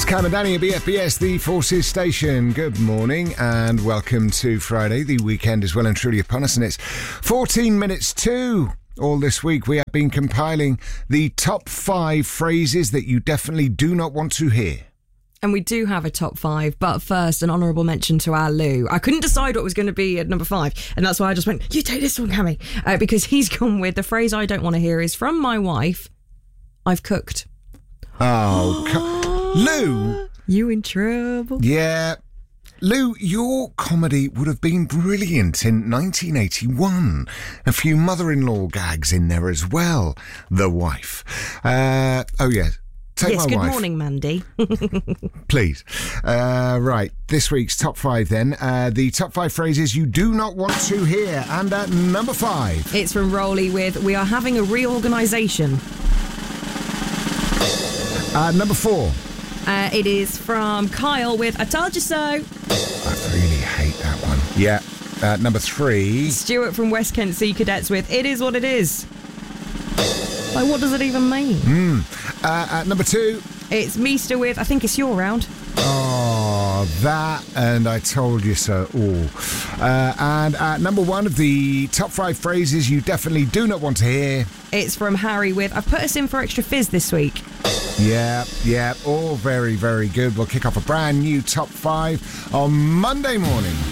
Cam and Danny at BFBS, the Forces Station. Good morning and welcome to Friday. The weekend is well and truly upon us, and it's 14 minutes to. All this week we have been compiling the top 5 phrases that you definitely do not want to hear. And we do have a top 5, but first, an honourable mention to our Lou. I couldn't decide what was going to be at number 5, and that's why I just went, you take this one, Cammy, because he's gone with the phrase I don't want to hear is from my wife, I've cooked. Lou! You in trouble? Yeah. Lou, your comedy would have been brilliant in 1981. A few mother-in-law gags in there as well. The wife. Take yes, my good wife. morning, Mandy. Please. Right, this week's top 5 then. The top 5 phrases you do not want to hear. And at number 5. It's from Rolly with, we are having a reorganisation. Number 4. It is from Kyle with, I told you so. I really hate that one. Yeah. Number 3. Stuart from West Kent Sea Cadets with, it is what it is. Like, what does it even mean? At number 2. It's Meester with, I think it's your round. Oh, that and I told you so. And at number 1 of the top 5 phrases you definitely do not want to hear. It's from Harry with, I've put us in for extra fizz this week. Yeah, all very, very good. We'll kick off a brand new top 5 on Monday morning.